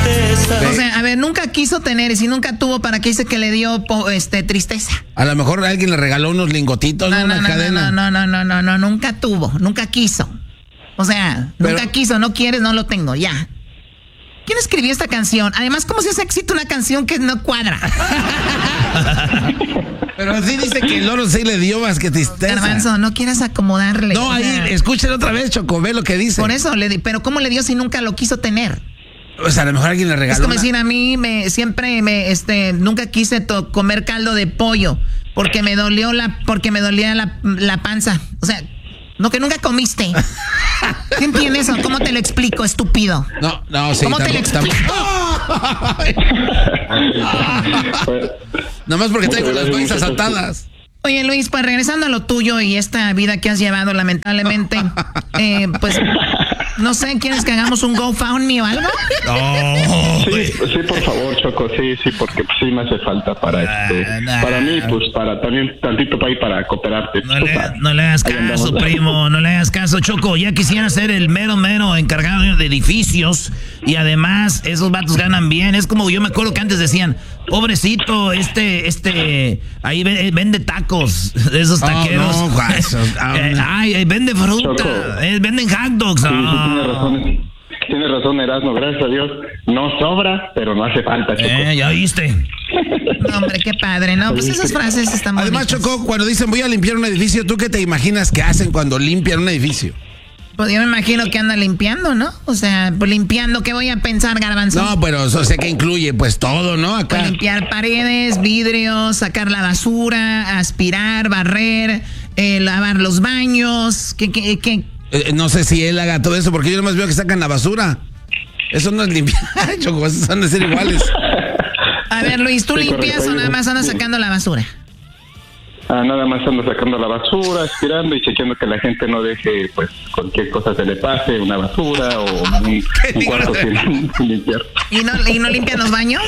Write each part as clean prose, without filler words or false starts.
tristeza. O sea, a ver, nunca quiso tener, y si nunca tuvo, ¿para qué dice que le dio tristeza? A lo mejor alguien le regaló unos lingotitos, una cadena. No, nunca tuvo, nunca quiso. O sea, nunca quiso, no quieres, no lo tengo, ya. ¿Quién escribió esta canción? Además, ¿cómo se hace éxito una canción que no cuadra? Pero sí dice que el oro sí le dio más que tristeza. Garbanzo, no quieras acomodarle. No, ahí, escúchalo otra vez, Choco, ve lo que dice. Por eso, pero ¿cómo le dio si nunca lo quiso tener? O sea, a lo mejor alguien le regaló. Es como decir, a mí nunca quise comer caldo de pollo porque me dolía la panza. O sea, no, que nunca comiste. ¿Qué entiendes eso? ¿Cómo te lo explico, estúpido? No, sí. ¿Cómo te lo explico? Nomás porque traigo las bolsas atadas. Oye, Luis, pues regresando a lo tuyo y esta vida que has llevado, lamentablemente, pues, no sé, ¿quieres que hagamos un GoFundMe o algo? No. Sí, por favor, Choco, sí, porque pues, sí me hace falta para para mí, pues, para también tantito para ir para cooperarte. No le hagas caso, primo, no le hagas caso, Choco. Ya quisiera ser el mero encargado de edificios y además esos vatos ganan bien. Es como yo me acuerdo que antes decían, pobrecito, ahí vende tacos, de esos taqueros. Vende fruta, venden hot dogs. Sí, tienes razón, Erasmo, gracias a Dios. No sobra, pero no hace falta, Choco. Ya viste. No, hombre, qué padre, ¿no? Pues esas frases están muy Además, bonitas. Choco, cuando dicen voy a limpiar un edificio, ¿tú qué te imaginas que hacen cuando limpian un edificio? Pues yo me imagino que anda limpiando, ¿no? O sea, pues limpiando, ¿qué voy a pensar, Garbanzo? No, pero eso sé que incluye pues todo, ¿no? Acá. Pues limpiar paredes, vidrios, sacar la basura, aspirar, barrer, lavar los baños, ¿qué? No sé si él haga todo eso, porque yo nomás veo que sacan la basura. Eso no es limpiar, Choco, esos van a ser iguales. A ver, Luis, ¿tú limpias o nada más andas sacando la basura? Nada más ando sacando la basura, aspirando y chequeando que la gente no deje, pues, cualquier cosa se le pase, una basura o un cuarto sin limpiar. ¿Y no limpian los baños?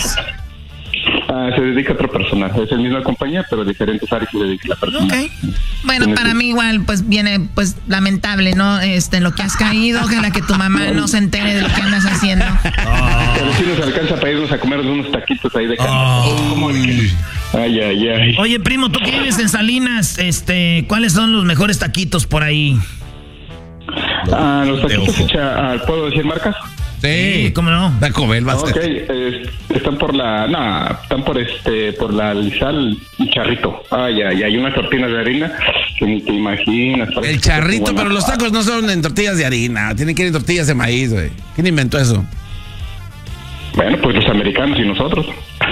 Se dedica a otro personal. Es la misma compañía, pero diferentes áreas se dedica a la persona. Okay. Bueno, para mí igual, pues viene, pues lamentable, ¿no? Lo que has caído, ojalá que tu mamá no se entere de lo que andas haciendo. Pero si nos alcanza para irnos a comer unos taquitos ahí de carne. Ay. Oye, primo, tú que vives en Salinas, ¿cuáles son los mejores taquitos por ahí? Los taquitos, ¿puedo decir marcas? Sí, ¿cómo no? Taco Bell, están por la Lizal y Charrito. Hay unas tortillas de harina que ni te imaginas. El charrito, pero los tacos no son en tortillas de harina, tienen que ir en tortillas de maíz, güey. ¿Quién inventó eso? Bueno, pues los americanos y nosotros.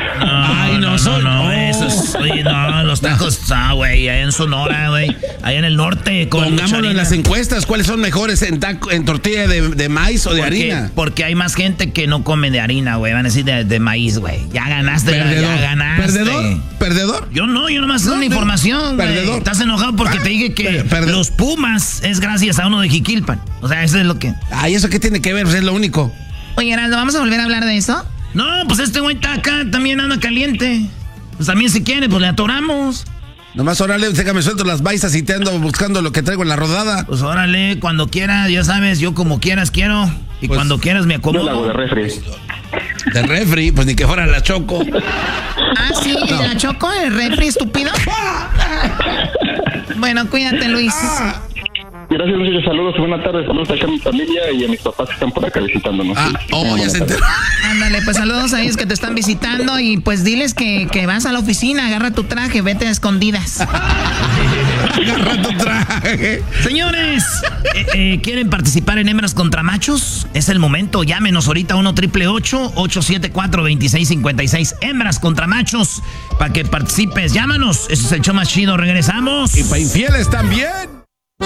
Los tacos, güey, allá en Sonora, güey, allá en el norte. Pongámoslo en las encuestas, ¿cuáles son mejores en tortilla de maíz o de harina? Porque hay más gente que no come de harina, güey, van a decir de maíz, güey. Ya ganaste, ya ganaste. ¿Perdedor? Yo nomás doy una información, güey. Perdedor. Estás enojado porque te dije que los Pumas es gracias a uno de Jiquilpan. O sea, eso es lo que... Ay, ¿eso qué tiene que ver? Pues es lo único. Oye, Heraldo, ¿vamos a volver a hablar de eso? No, pues este güey está acá, también anda caliente. Pues también si quiere, pues le atoramos. Nomás órale, déjame suelto las baisas y te ando buscando lo que traigo en la rodada. Pues órale, cuando quieras, ya sabes, yo como quieras quiero. Y pues, cuando quieras me acomodo. Yo la hago de refri. De refri, pues ni que fuera la Choco. Sí, no. La Choco, el refri, estúpido. Bueno, cuídate, Luis. Gracias, muchachos. Saludos, buenas tardes. Saludos acá a mi familia y a mis papás que están por acá visitándonos. Ya se enteró. Ándale, pues saludos a ellos que te están visitando y pues diles que vas a la oficina, agarra tu traje, vete a escondidas. Agarra tu traje. Señores, ¿quieren participar en Hembras contra Machos? Es el momento. Llámenos ahorita 1-888-874-2656. Hembras contra Machos, para que participes. Llámanos. Ese es el show más chido. Regresamos. Y para infieles también.